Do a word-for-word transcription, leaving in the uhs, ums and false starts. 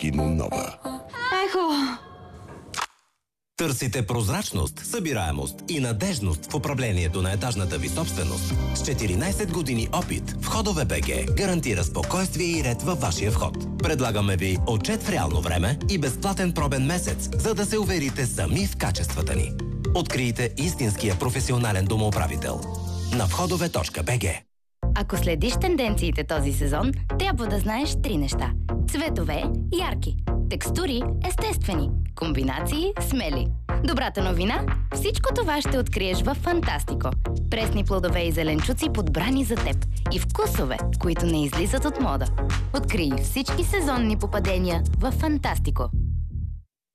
Кинонова. Ехо! Търсите прозрачност, събираемост и надежност в управлението на етажната ви собственост. С четиринайсет години опит Входове БГ гарантира спокойствие и ред във вашия вход. Предлагаме ви отчет в реално време и безплатен пробен месец, за да се уверите сами в качествата ни. Открийте истинския професионален домоуправител на входове точка бг. Ако следиш тенденциите този сезон, трябва да знаеш три неща. Цветове – ярки. Текстури – естествени. Комбинации – смели. Добрата новина – всичко това ще откриеш във Фантастико. Пресни плодове и зеленчуци, подбрани за теб. И вкусове, които не излизат от мода. Открий всички сезонни попадения във Фантастико.